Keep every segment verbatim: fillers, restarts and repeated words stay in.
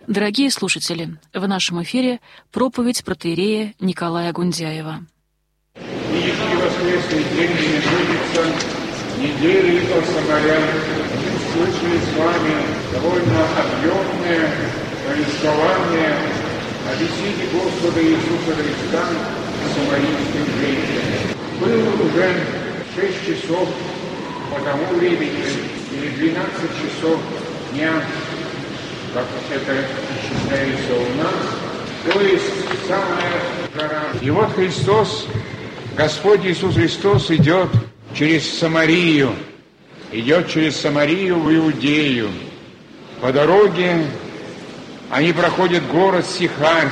Дорогие слушатели, в нашем эфире проповедь протоиерея Николая Гундяева. Великий воскресный день находится недели о самарянах. Мы слышали с вами довольно объемное повествование о беседе Господа Иисуса Христа с самарийской женщиной. Было уже шесть часов по тому времени, или двенадцать часов дня, как это считается у нас, то есть самая жара. И вот Христос, Господь Иисус Христос идет через Самарию, идет через Самарию в Иудею. По дороге они проходят город Сихарь,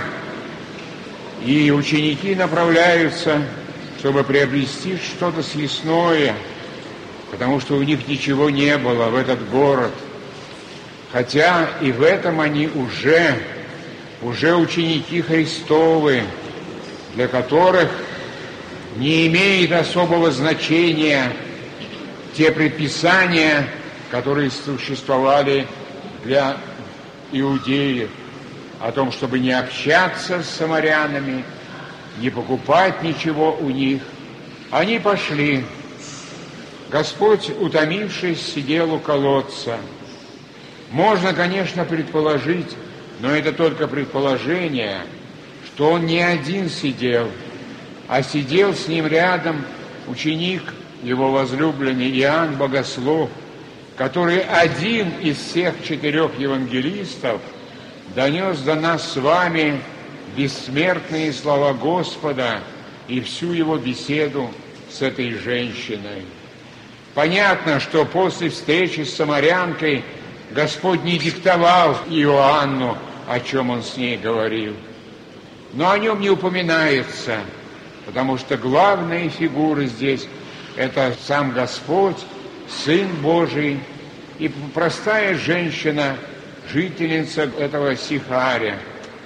и ученики направляются, чтобы приобрести что-то съестное, потому что у них ничего не было в этот город. Хотя и в этом они уже, уже ученики Христовы, для которых не имеет особого значения те предписания, которые существовали для иудеев, о том, чтобы не общаться с самарянами, не покупать ничего у них. Они пошли. Господь, утомившись, сидел у колодца. Можно, конечно, предположить, но это только предположение, что он не один сидел, а сидел с ним рядом ученик, его возлюбленный Иоанн Богослов, который один из всех четырех евангелистов донес до нас с вами бессмертные слова Господа и всю его беседу с этой женщиной. Понятно, что после встречи с самарянкой Господь не диктовал Иоанну, о чем он с ней говорил. Но о нем не упоминается, потому что главная фигура здесь – это сам Господь, Сын Божий и простая женщина, жительница этого Сихаря,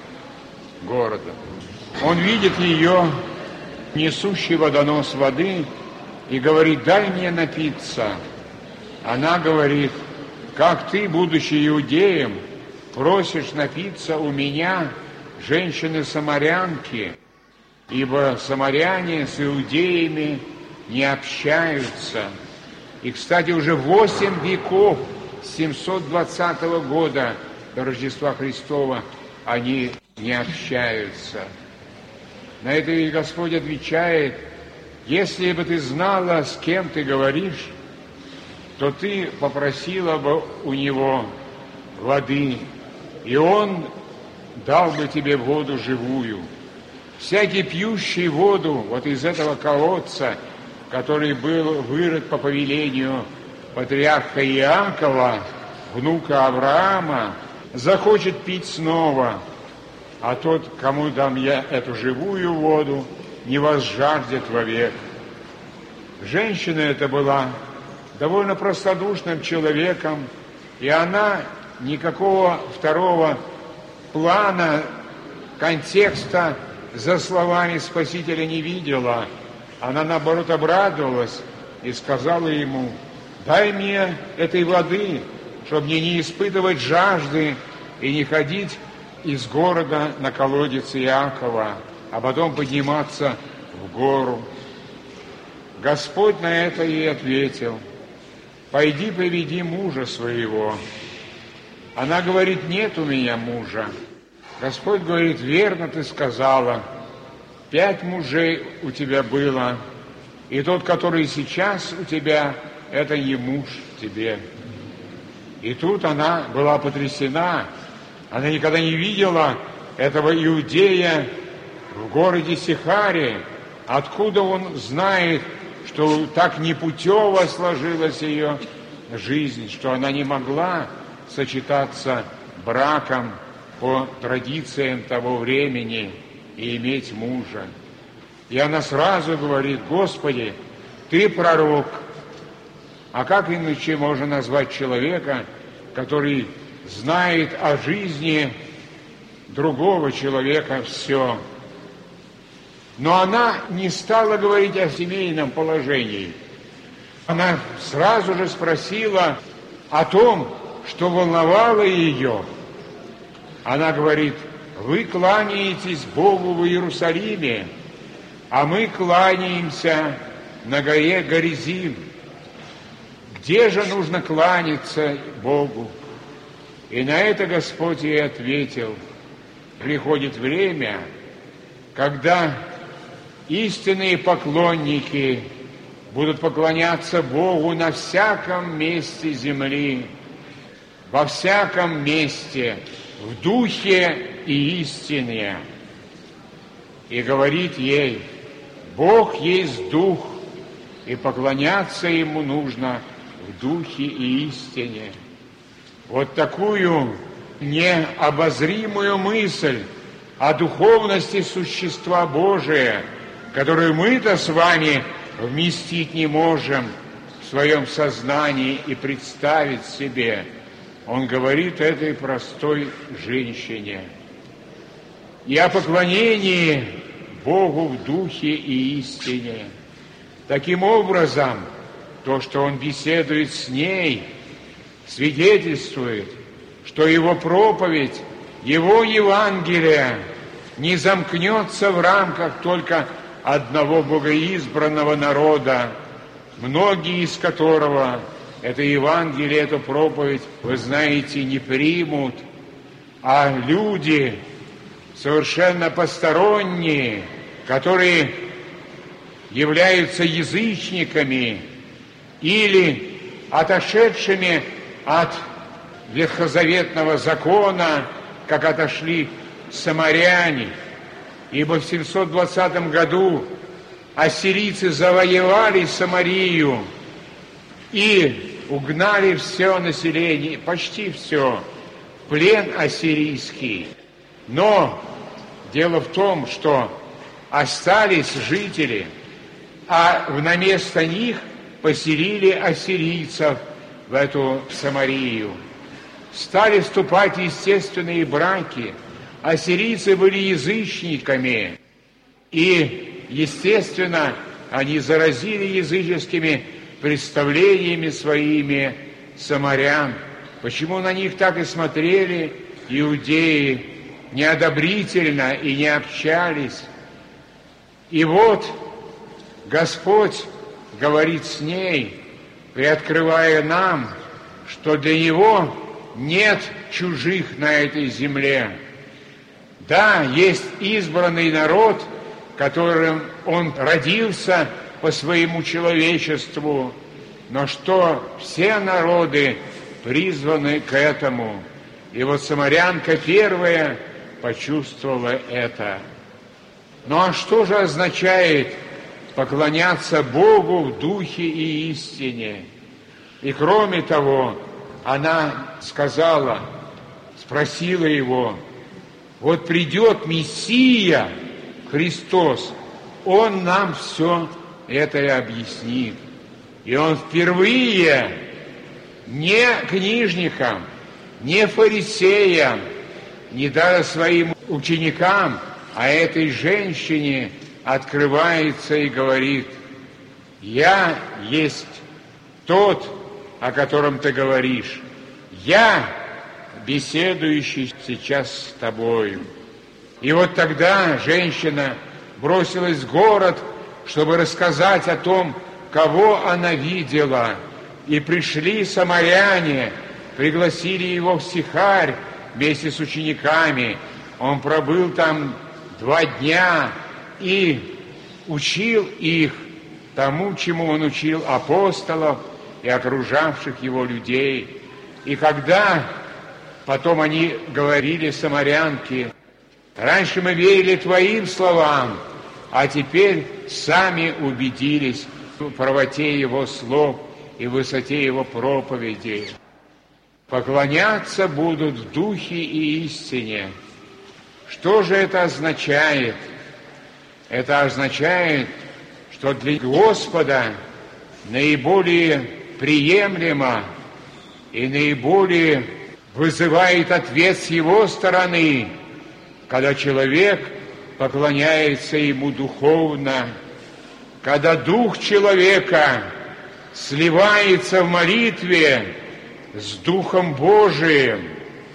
города. Он видит ее, несущий водонос воды, и говорит: «Дай мне напиться». Она говорит: «Как ты, будучи иудеем, просишь напиться у меня, женщины-самарянки, ибо самаряне с иудеями не общаются». И, кстати, уже восемь веков, с семьсот двадцатого года до Рождества Христова, они не общаются. На это и Господь отвечает: «Если бы ты знала, с кем ты говоришь, то ты попросила бы у него воды, и он дал бы тебе воду живую. Всякий пьющий воду вот из этого колодца, который был вырыт по повелению патриарха Иакова, внука Авраама, захочет пить снова, а тот, кому дам я эту живую воду, не возжаждет вовек». Женщина эта была довольно простодушным человеком, и она никакого второго плана, контекста за словами Спасителя не видела. Она, наоборот, обрадовалась и сказала ему: «Дай мне этой воды, чтобы мне не испытывать жажды и не ходить из города на колодец Иакова, а потом подниматься в гору». Господь на это ей ответил: «Пойди, приведи мужа своего». Она говорит: «Нет у меня мужа». Господь говорит: «Верно ты сказала, пять мужей у тебя было, и тот, который сейчас у тебя, это не муж тебе». И тут она была потрясена. Она никогда не видела этого иудея в городе Сихаре. Откуда он знает, что так непутево сложилась ее жизнь, что она не могла сочетаться браком по традициям того времени и иметь мужа? И она сразу говорит: «Господи, Ты пророк». А как иначе можно назвать человека, который знает о жизни другого человека все? Но она не стала говорить о семейном положении. Она сразу же спросила о том, что волновало ее. Она говорит: вы кланяетесь Богу в Иерусалиме, а мы кланяемся на горе Горизим. Где же нужно кланяться Богу? И на это Господь ей ответил: приходит время, когда истинные поклонники будут поклоняться Богу на всяком месте земли, во всяком месте, в духе и истине. И говорит ей: Бог есть дух, и поклоняться Ему нужно в духе и истине. Вот такую необозримую мысль о духовности существа Божия, которую мы-то с вами вместить не можем в своем сознании и представить себе, он говорит этой простой женщине. И о поклонении Богу в духе и истине. Таким образом, то, что он беседует с ней, свидетельствует, что его проповедь, его Евангелие не замкнется в рамках только одного богоизбранного народа, многие из которого это Евангелие, эту проповедь, вы знаете, не примут, а люди совершенно посторонние, которые являются язычниками или отошедшими от ветхозаветного закона, как отошли самаряне. Ибо в семьсот двадцатом году ассирийцы завоевали Самарию и угнали все население, почти все, в плен ассирийский. Но дело в том, что остались жители, а на место них поселили ассирийцев в эту Самарию. Стали вступать в естественные браки. Ассирийцы были язычниками, и, естественно, они заразили языческими представлениями своими самарян. Почему на них так и смотрели иудеи неодобрительно и не общались? И вот Господь говорит с ней, приоткрывая нам, что для Него нет чужих на этой земле. Да, есть избранный народ, которым Он родился по своему человечеству, но что все народы призваны к этому. И вот самарянка первая почувствовала это. Ну а что же означает поклоняться Богу в духе и истине? И кроме того, она сказала, спросила его: вот придет Мессия, Христос, Он нам все это и объяснит. И Он впервые не книжникам, не фарисеям, не даже своим ученикам, а этой женщине открывается и говорит: я есть тот, о котором ты говоришь. Я, беседующий сейчас с тобою. И вот тогда женщина бросилась в город, чтобы рассказать о том, кого она видела. И пришли самаряне, пригласили его в Сихарь вместе с учениками. Он пробыл там два дня и учил их тому, чему он учил апостолов и окружавших его людей. И когда потом они говорили самарянке: раньше мы верили твоим словам, а теперь сами убедились в правоте его слов и высоте его проповеди. Поклоняться будут в духе и истине. Что же это означает? Это означает, что для Господа наиболее приемлемо и наиболее вызывает ответ с Его стороны, когда человек поклоняется Ему духовно, когда дух человека сливается в молитве с Духом Божиим,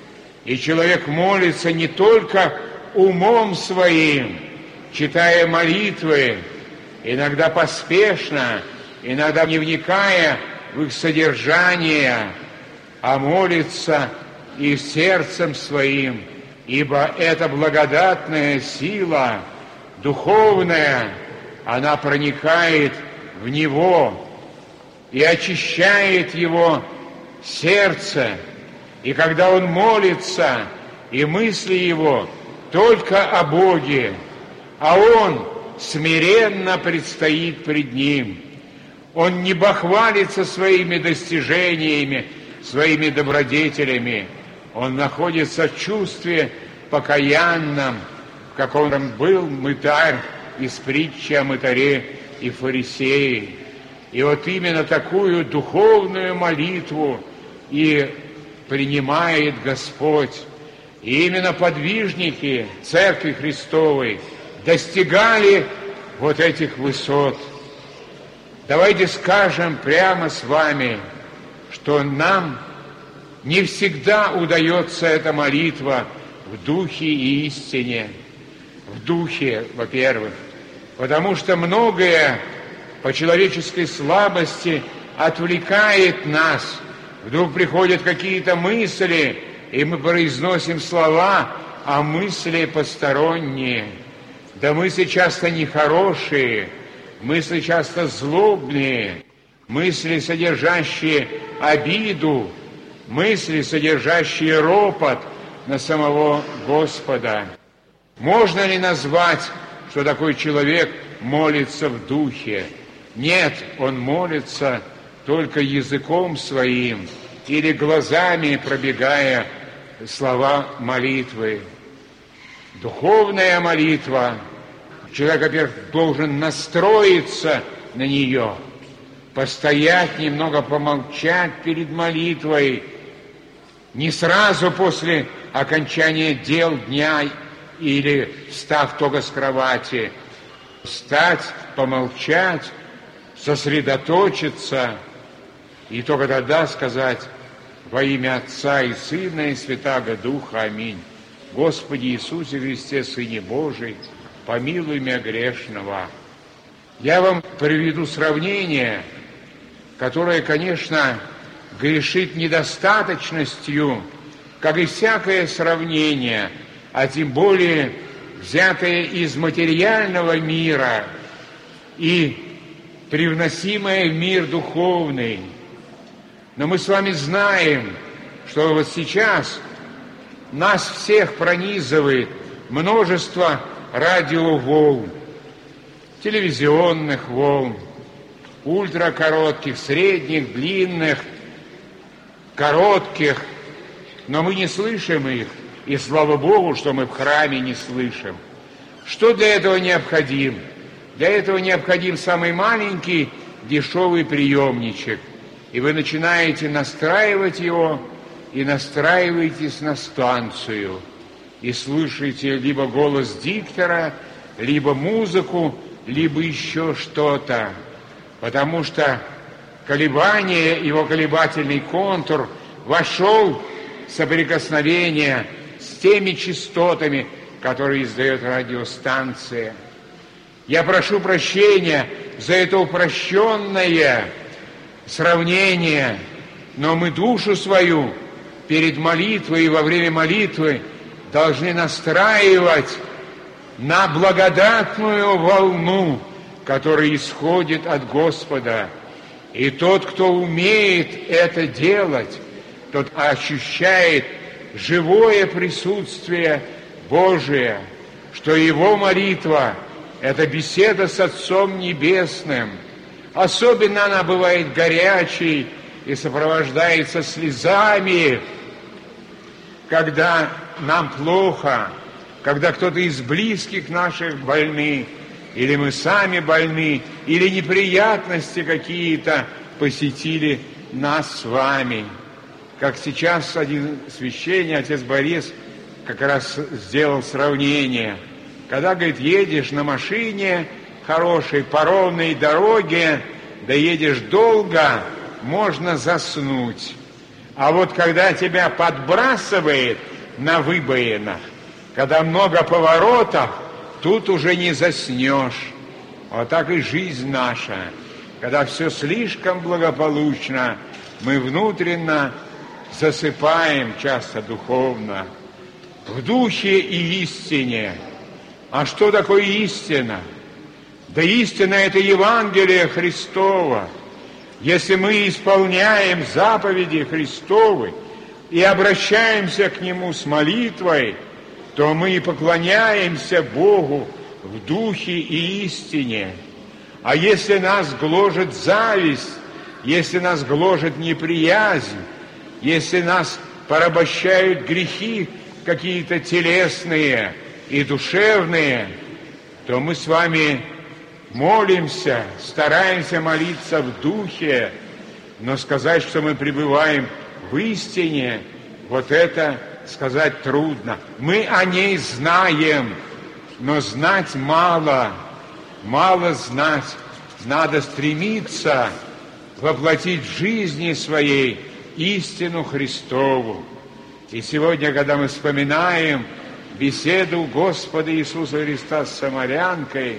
И человек молится не только умом своим, читая молитвы, иногда поспешно, иногда не вникая в их содержание, а молится и сердцем своим, ибо эта благодатная сила, духовная, она проникает в него и очищает его сердце. И когда он молится, и мысли его только о Боге, а он смиренно предстоит пред Ним. Он не бахвалится своими достижениями, своими добродетелями. Он находится в чувстве покаянном, в каком был мытарь из притчи о мытаре и фарисее. И вот именно такую духовную молитву и принимает Господь. И именно подвижники Церкви Христовой достигали вот этих высот. Давайте скажем прямо с вами, что нам не всегда удается эта молитва в духе и истине. В духе, во-первых, потому что многое по человеческой слабости отвлекает нас. Вдруг приходят какие-то мысли, и мы произносим слова, а мысли посторонние. Да мысли часто нехорошие, мысли часто злобные, мысли, содержащие обиду, мысли, содержащие ропот на самого Господа. Можно ли назвать, что такой человек молится в духе? Нет, он молится только языком своим или глазами пробегая слова молитвы. Духовная молитва, человек, во-первых, должен настроиться на нее, постоять, немного помолчать перед молитвой, не сразу после окончания дел дня или встав только с кровати, встать, помолчать, сосредоточиться и только тогда сказать: во имя Отца и Сына и Святаго Духа. Аминь. Господи Иисусе Христе, Сыне Божий, помилуй меня грешного. Я вам приведу сравнение, которое, конечно, грешит недостаточностью, как и всякое сравнение, а тем более взятое из материального мира и привносимое в мир духовный. Но мы с вами знаем, что вот сейчас нас всех пронизывает множество радиоволн, телевизионных волн, ультракоротких, средних, длинных, коротких, но мы не слышим их, и слава Богу, что мы в храме не слышим. Что для этого необходим? Для этого необходим самый маленький дешевый приемничек, и вы начинаете настраивать его, и настраиваетесь на станцию, и слышите либо голос диктора, либо музыку, либо еще что-то, потому что колебание, его колебательный контур вошел в соприкосновение с теми частотами, которые издает радиостанция. Я прошу прощения за это упрощенное сравнение, но мы душу свою перед молитвой и во время молитвы должны настраивать на благодатную волну, которая исходит от Господа. И тот, кто умеет это делать, тот ощущает живое присутствие Божие, что его молитва – это беседа с Отцом Небесным. Особенно она бывает горячей и сопровождается слезами, когда нам плохо, когда кто-то из близких наших больны, или мы сами больны, или неприятности какие-то посетили нас с вами. Как сейчас один священник, отец Борис, как раз сделал сравнение. Когда, говорит, едешь на машине хорошей, по ровной дороге, да едешь долго, можно заснуть. А вот когда тебя подбрасывает, на выбоинах. Когда много поворотов, тут уже не заснешь. Вот так и жизнь наша. Когда все слишком благополучно, мы внутренно засыпаем часто духовно, в духе и истине. А что такое истина? Да истина – это Евангелие Христово. Если мы исполняем заповеди Христовы и обращаемся к Нему с молитвой, то мы и поклоняемся Богу в духе и истине. А если нас гложет зависть, если нас гложет неприязнь, если нас порабощают грехи какие-то телесные и душевные, то мы с вами молимся, стараемся молиться в духе, но сказать, что мы пребываем в истине, вот это сказать трудно. Мы о ней знаем, но знать мало, мало знать. Надо стремиться воплотить в жизни своей истину Христову. И сегодня, когда мы вспоминаем беседу Господа Иисуса Христа с самарянкой,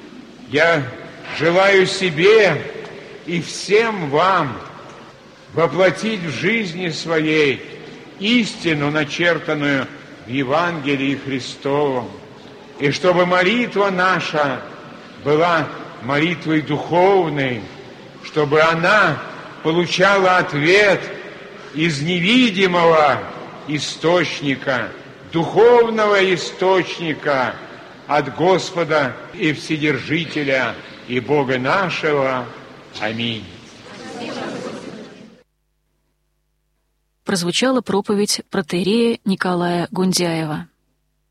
я желаю себе и всем вам воплотить в жизни своей истину, начертанную в Евангелии Христовом, и чтобы молитва наша была молитвой духовной, чтобы она получала ответ из невидимого источника, духовного источника от Господа и Вседержителя и Бога нашего. Аминь. Прозвучала проповедь протоиерея Николая Гундяева.